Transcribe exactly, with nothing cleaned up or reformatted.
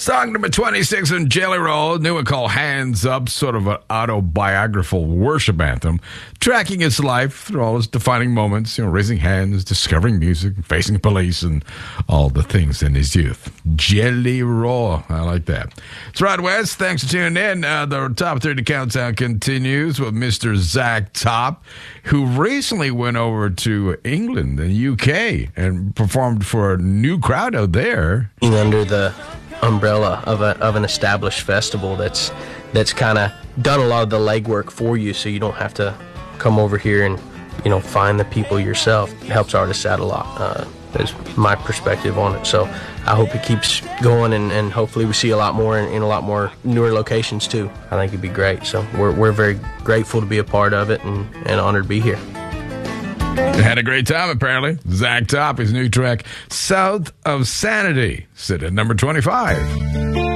Song number twenty-six on Jelly Roll, new one called Hands Up, sort of an autobiographical worship anthem, tracking his life through all his defining moments, you know, raising hands, discovering music, facing police, and all the things in his youth. Jelly Roll, I like that. It's Rod West, thanks for tuning in. Uh, the Top thirty Countdown continues with Mister Zach Top, who recently went over to England and U K and performed for a new crowd out there. Under the umbrella of a of an established festival that's that's kind of done a lot of the legwork for you, so you don't have to come over here and you know find the people yourself. It helps artists out a lot. Uh, is my perspective on it. So I hope it keeps going, and, and hopefully we see a lot more in, in a lot more newer locations too. I think it'd be great. So we're we're very grateful to be a part of it, and, and honored to be here. Had a great time, apparently. Zach Top, his new track, South of Sanity, sit at number twenty-five.